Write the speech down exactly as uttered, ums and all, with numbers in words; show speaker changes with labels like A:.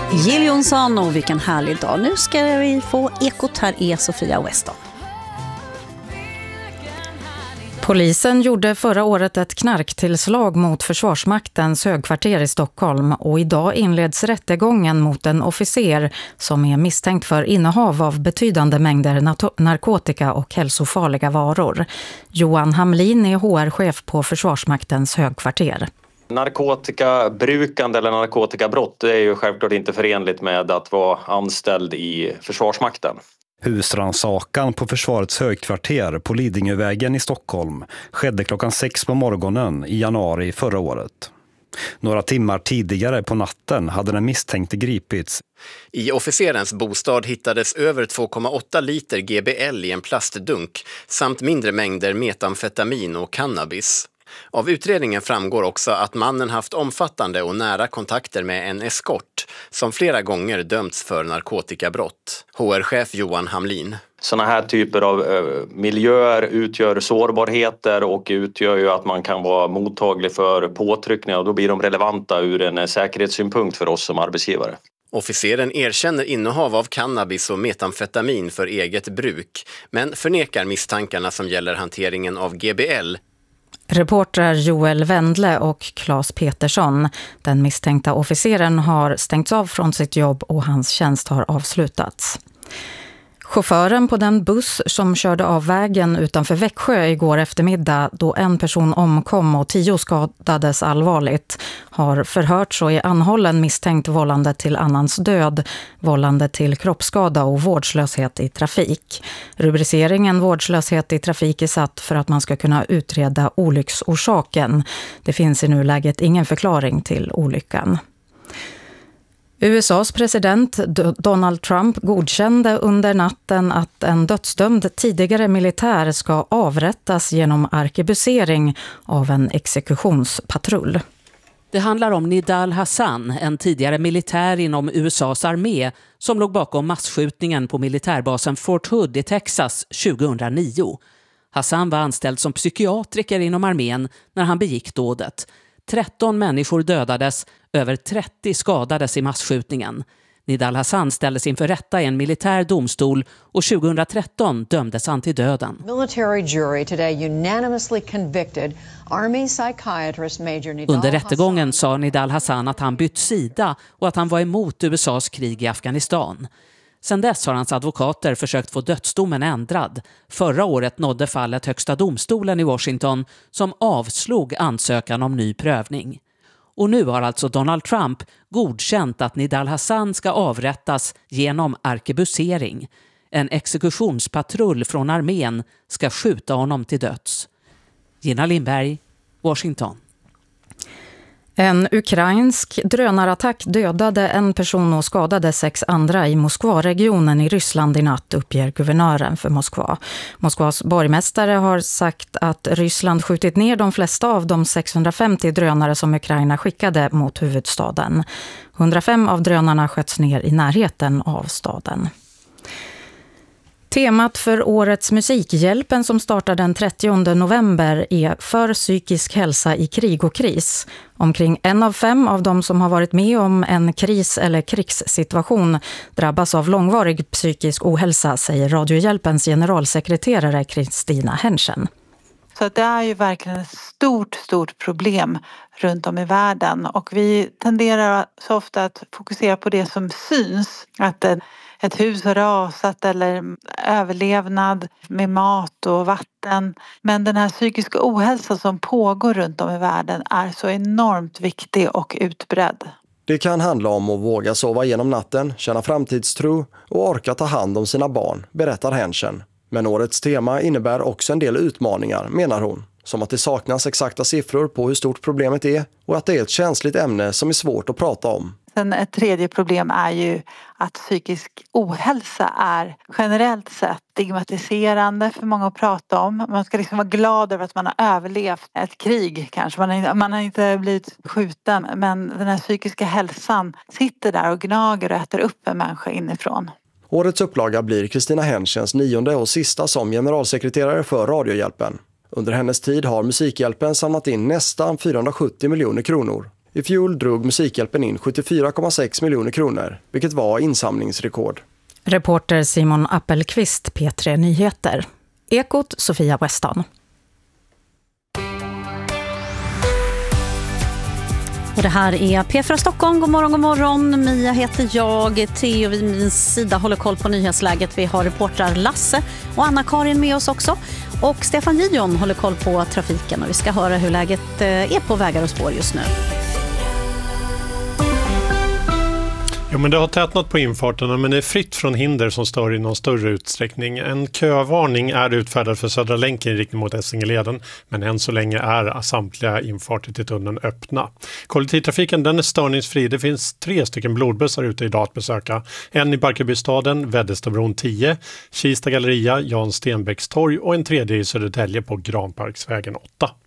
A: Jill Johnson, och vilken härlig dag. Nu ska vi få ekot. Här är Sofia Weston.
B: Polisen gjorde förra året ett knarktillslag mot Försvarsmaktens högkvarter i Stockholm och idag inleds rättegången mot en officer som är misstänkt för innehav av betydande mängder narkotika och hälsofarliga varor. Johan Hamlin är H R-chef på Försvarsmaktens högkvarter.
C: Narkotikabrukande eller narkotikabrott, det är ju självklart inte förenligt med att vara anställd i Försvarsmakten.
D: Husrannsakan på försvarets högkvarter på Lidingövägen i Stockholm skedde klockan sex på morgonen i januari förra året. Några timmar tidigare på natten hade den misstänkte gripits.
E: I officerens bostad hittades över två komma åtta liter G B L i en plastdunk samt mindre mängder metamfetamin och cannabis. Av utredningen framgår också att mannen haft omfattande och nära kontakter med en eskort som flera gånger dömts för narkotikabrott. H R-chef Johan Hamlin.
C: Sådana här typer av eh, miljöer utgör sårbarheter och utgör ju att man kan vara mottaglig för påtryckningar, och då blir de relevanta ur en säkerhetssynpunkt för oss som arbetsgivare.
E: Officeren erkänner innehav av cannabis och metamfetamin för eget bruk, men förnekar misstankarna som gäller hanteringen av G B L.
B: Reporter Joel Wendle och Claes Petersson. Den misstänkta officeren har stängts av från sitt jobb och hans tjänst har avslutats. Chauffören på den buss som körde av vägen utanför Växjö igår eftermiddag då en person omkom och tio skadades allvarligt har förhörts och är anhållen misstänkt vållande till annans död, vållande till kroppsskada och vårdslöshet i trafik. Rubriceringen vårdslöshet i trafik är satt för att man ska kunna utreda olycksorsaken. Det finns i nuläget ingen förklaring till olyckan. U S A:s president Donald Trump godkände under natten att en dödsdömd tidigare militär ska avrättas genom arkebusering av en exekutionspatrull.
F: Det handlar om Nidal Hasan, en tidigare militär inom U S A:s armé som låg bakom massskjutningen på militärbasen Fort Hood i Texas tjugohundranio. Hasan var anställd som psykiatriker inom armén när han begick dådet. tretton människor dödades, över trettio skadades i massskjutningen. Nidal Hasan ställdes inför rätta i en militär domstol och tjugohundratretton dömdes han till döden.
G: Military jury today unanimously convicted Army psychiatrist Major Nidal
F: Under rättegången
G: Hasan.
F: sa Nidal Hasan att han bytt sida och att han var emot U S A:s krig i Afghanistan. Sedan dess har hans advokater försökt få dödsdomen ändrad. Förra året nådde fallet högsta domstolen i Washington som avslog ansökan om ny prövning. Och nu har alltså Donald Trump godkänt att Nidal Hasan ska avrättas genom arkebusering. En exekutionspatrull från armén ska skjuta honom till döds. Gina Lindberg, Washington.
B: En ukrainsk drönarattack dödade en person och skadade sex andra i Moskva-regionen i Ryssland i natt, uppger guvernören för Moskva. Moskvas borgmästare har sagt att Ryssland skjutit ner de flesta av de sexhundrafemtio drönare som Ukraina skickade mot huvudstaden. hundrafem av drönarna sköts ner i närheten av staden. Temat för årets Musikhjälpen som startar den trettionde november är för psykisk hälsa i krig och kris. Omkring en av fem av de som har varit med om en kris- eller krigssituation drabbas av långvarig psykisk ohälsa, säger Radiohjälpens generalsekreterare Kristina Henschen.
H: Så det är ju verkligen ett stort, stort problem runt om i världen. Och vi tenderar så ofta att fokusera på det som syns. Att ett hus har rasat eller överlevnad med mat och vatten. Men den här psykiska ohälsa som pågår runt om i världen är så enormt viktig och utbredd.
I: Det kan handla om att våga sova genom natten, känna framtidstro och orka ta hand om sina barn, berättar Henschen. Men årets tema innebär också en del utmaningar, menar hon. Som att det saknas exakta siffror på hur stort problemet är och att det är ett känsligt ämne som är svårt att prata om.
H: Sen ett tredje problem är ju att psykisk ohälsa är generellt sett stigmatiserande för många att prata om. Man ska liksom vara glad över att man har överlevt ett krig kanske. Man har, man har inte blivit skjuten, men den här psykiska hälsan sitter där och gnager och äter upp en människa inifrån.
I: Årets upplaga blir Kristina Henschens nionde och sista som generalsekreterare för Radiohjälpen. Under hennes tid har Musikhjälpen samlat in nästan fyrahundrasjuttio miljoner kronor. I fjol drog Musikhjälpen in sjuttiofyra komma sex miljoner kronor, vilket var insamlingsrekord.
B: Reporter Simon Appelqvist, P tre Nyheter. Ekot, Sofia Weston.
A: Och det här är P fyra Stockholm. God morgon, god morgon. Mia heter jag. Theo vid min sida håller koll på nyhetsläget. Vi har reportrar Lasse och Anna-Karin med oss också. Och Stefan Gideon håller koll på trafiken. Och vi ska höra hur läget är på vägar och spår just nu.
J: Jo, men det har tätnat på infarterna, men det är fritt från hinder som stör i någon större utsträckning. En kövarning är utfärdad för Södra länken i riktning mot Essingeleden, men än så länge är samtliga infarter till tunneln öppna. Kollektivtrafiken, den är störningsfri. Det finns tre stycken blodbussar ute idag att besöka. En i Barkarbystaden, Väddestabron tio, Kista Galleria, Jan Stenbecks torg och en tredje i Södertälje på Granparksvägen åtta.